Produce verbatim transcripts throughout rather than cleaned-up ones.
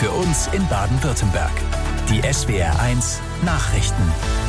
Für uns in Baden-Württemberg. Die S W R eins Nachrichten.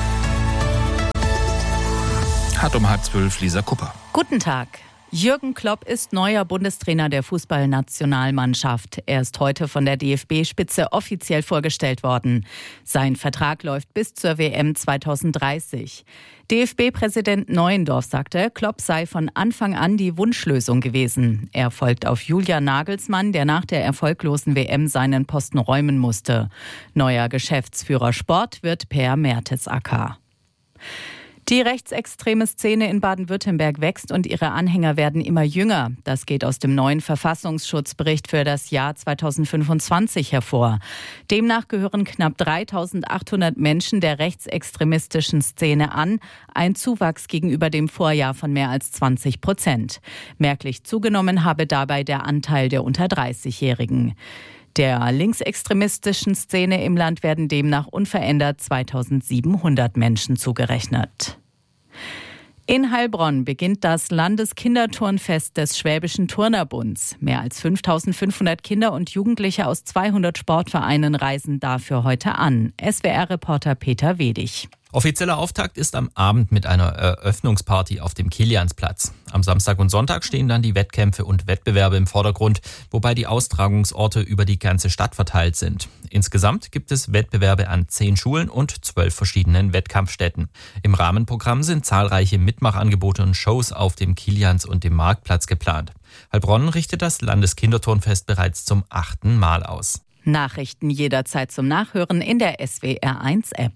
Hat um halb zwölf Lisa Kupper. Guten Tag. Jürgen Klopp ist neuer Bundestrainer der Fußballnationalmannschaft. Er ist heute von der D F B-Spitze offiziell vorgestellt worden. Sein Vertrag läuft bis zur W M zweitausenddreißig. D F B-Präsident Neuendorf sagte, Klopp sei von Anfang an die Wunschlösung gewesen. Er folgt auf Julian Nagelsmann, der nach der erfolglosen W M seinen Posten räumen musste. Neuer Geschäftsführer Sport wird Per Mertesacker. Die rechtsextreme Szene in Baden-Württemberg wächst und ihre Anhänger werden immer jünger. Das geht aus dem neuen Verfassungsschutzbericht für das Jahr zweitausendfünfundzwanzig hervor. Demnach gehören knapp dreitausendachthundert Menschen der rechtsextremistischen Szene an, ein Zuwachs gegenüber dem Vorjahr von mehr als zwanzig Prozent. Merklich zugenommen habe dabei der Anteil der unter dreißigjährigen. Der linksextremistischen Szene im Land werden demnach unverändert zweitausendsiebenhundert Menschen zugerechnet. In Heilbronn beginnt das Landeskinderturnfest des Schwäbischen Turnerbunds. Mehr als fünftausendfünfhundert Kinder und Jugendliche aus zweihundert Sportvereinen reisen dafür heute an. S W R-Reporter Peter Wedig. Offizieller Auftakt ist am Abend mit einer Eröffnungsparty auf dem Kiliansplatz. Am Samstag und Sonntag stehen dann die Wettkämpfe und Wettbewerbe im Vordergrund, wobei die Austragungsorte über die ganze Stadt verteilt sind. Insgesamt gibt es Wettbewerbe an zehn Schulen und zwölf verschiedenen Wettkampfstätten. Im Rahmenprogramm sind zahlreiche Mitmachangebote und Shows auf dem Kilians und dem Marktplatz geplant. Heilbronn richtet das Landeskинderturnfest bereits zum achten Mal aus. Nachrichten jederzeit zum Nachhören in der S W R eins App.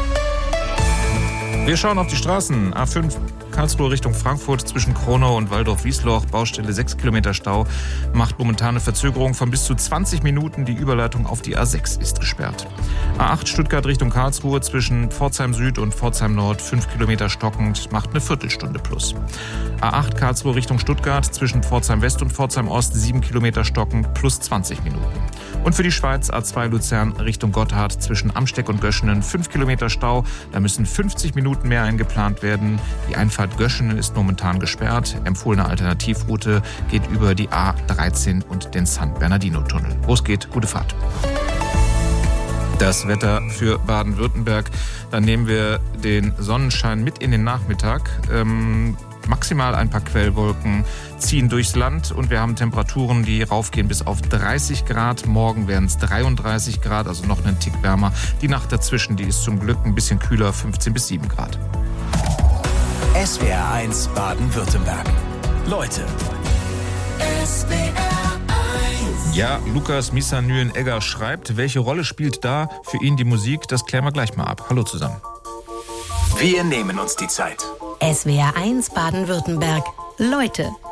Wir schauen auf die Straßen. A fünf Karlsruhe Richtung Frankfurt zwischen Kronau und Waldorf-Wiesloch. Baustelle sechs Kilometer Stau. Macht momentane Verzögerung von bis zu zwanzig Minuten. Die Überleitung auf die A sechs ist gesperrt. A acht Stuttgart Richtung Karlsruhe zwischen Pforzheim Süd und Pforzheim Nord. fünf Kilometer stockend. Macht eine Viertelstunde plus. A acht Karlsruhe Richtung Stuttgart zwischen Pforzheim West und Pforzheim Ost. sieben Kilometer stockend plus zwanzig Minuten. Und für die Schweiz A zwei Luzern Richtung Gotthard zwischen Amsteck und Göschenen. fünf Kilometer Stau. Da müssen fünfzig Minuten mehr eingeplant werden. Die Einfahrt Göschenen ist momentan gesperrt. Empfohlene Alternativroute geht über die A dreizehn und den San Bernardino-Tunnel. Los geht, gute Fahrt. Das Wetter für Baden-Württemberg. Dann nehmen wir den Sonnenschein mit in den Nachmittag. Ähm, maximal ein paar Quellwolken ziehen durchs Land und wir haben Temperaturen, die raufgehen bis auf dreißig Grad. Morgen werden es dreiunddreißig Grad, also noch einen Tick wärmer. Die Nacht dazwischen, die ist zum Glück ein bisschen kühler, fünfzehn bis sieben Grad. S W R eins Baden-Württemberg. Leute. S W R eins. Ja, Lukas Missanyen-Egger schreibt, welche Rolle spielt da für ihn die Musik? Das klären wir gleich mal ab. Hallo zusammen. Wir nehmen uns die Zeit. S W R eins Baden-Württemberg. Leute.